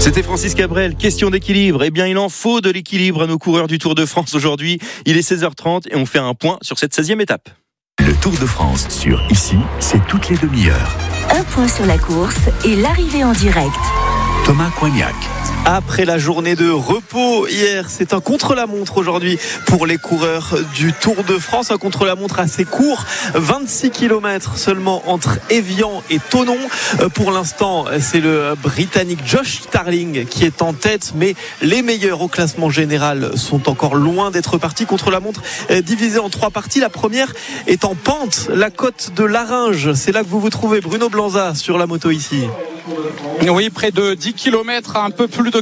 C'était Francis Cabrel, question d'équilibre. Eh bien, il en faut de l'équilibre à nos coureurs du Tour de France aujourd'hui. Il est 16h30 et on fait un point sur cette 16e étape. Le Tour de France sur Ici, c'est toutes les demi-heures. Un point sur la course et l'arrivée en direct. Thomas Coignac. Après la journée de repos hier, c'est un contre-la-montre aujourd'hui pour les coureurs du Tour de France. Un contre-la-montre assez court, 26 km seulement entre Évian et Thonon. Pour l'instant, c'est le Britannique Josh Starling qui est en tête, mais les meilleurs au classement général sont encore loin d'être partis. Contre-la-montre divisée en 3 parties. La première est en pente, la côte de Laringe. C'est là que vous vous trouvez, Bruno Blanza, sur la moto ici. Oui, près de 10 km, un peu plus de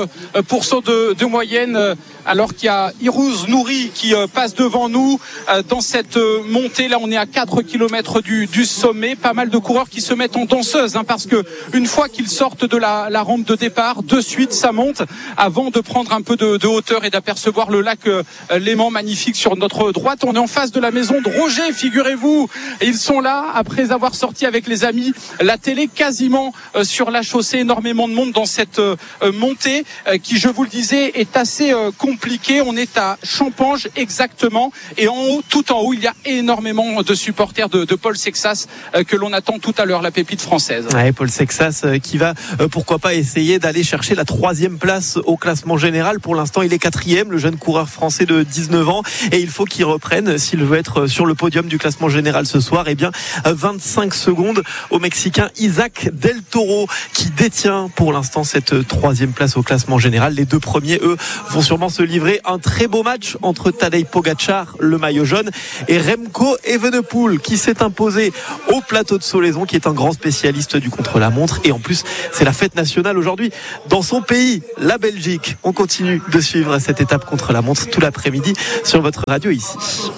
4% de moyenne, alors qu'il y a Irouz Nouri qui passe devant nous dans cette montée. Là, on est à 4 km du sommet. Pas mal de coureurs qui se mettent en danseuse, parce que une fois qu'ils sortent de la rampe de départ, de suite, ça monte avant de prendre un peu de hauteur et d'apercevoir le lac Léman magnifique sur notre droite. On est en face de la maison de Roger, figurez-vous. Ils sont là après avoir sorti avec les amis la télé quasiment sur la chaussée. Énormément de monde dans cette montée qui, je vous le disais, est assez compliquée. On est à Champange exactement, et en haut, tout en haut, il y a énormément de supporters de Paul Sexas que l'on attend tout à l'heure, la pépite française. Ouais, Paul Sexas qui va pourquoi pas essayer d'aller chercher la 3e place au classement général. Pour l'instant, il est 4e, le jeune coureur français de 19 ans, et il faut qu'il reprenne s'il veut être sur le podium du classement général ce soir. Eh bien, 25 secondes au Mexicain Isaac Del Toro qui détient pour l'instant cette 3e place au classement général. Les 2 premiers, eux, vont sûrement se livrer un très beau match entre Tadej Pogačar, le maillot jaune, et Remco Evenepoel qui s'est imposé au plateau de Solaizon, qui est un grand spécialiste du contre-la-montre. Et en plus, c'est la fête nationale aujourd'hui dans son pays, la Belgique. On continue de suivre cette étape contre-la-montre tout l'après-midi sur votre radio ici.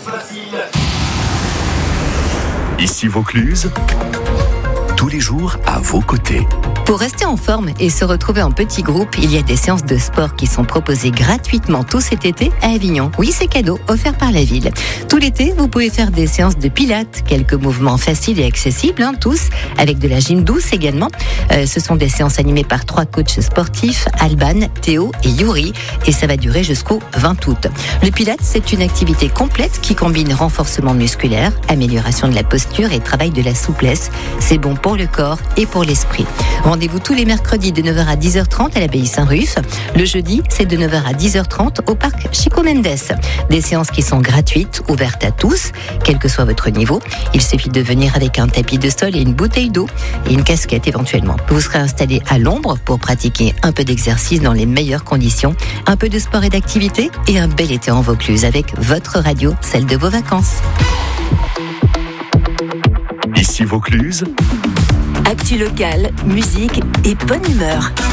Ici Vaucluse, tous les jours à vos côtés. Pour rester en forme et se retrouver en petits groupes, il y a des séances de sport qui sont proposées gratuitement tout cet été à Avignon. Oui, c'est cadeau, offert par la ville. Tout l'été, vous pouvez faire des séances de pilates, quelques mouvements faciles et accessibles, tous, avec de la gym douce également. Ce sont des séances animées par 3 coachs sportifs, Alban, Théo et Yuri, et ça va durer jusqu'au 20 août. Le pilates, c'est une activité complète qui combine renforcement musculaire, amélioration de la posture et travail de la souplesse. C'est bon pour le corps et pour l'esprit. Rendez-vous tous les mercredis de 9h à 10h30 à l'abbaye Saint-Ruf. Le jeudi, c'est de 9h à 10h30 au parc Chico Mendes. Des séances qui sont gratuites, ouvertes à tous, quel que soit votre niveau. Il suffit de venir avec un tapis de sol et une bouteille d'eau et une casquette éventuellement. Vous serez installé à l'ombre pour pratiquer un peu d'exercice dans les meilleures conditions, un peu de sport et d'activité et un bel été en Vaucluse avec votre radio, celle de vos vacances. Ici Vaucluse. Actu locale, musique et bonne humeur.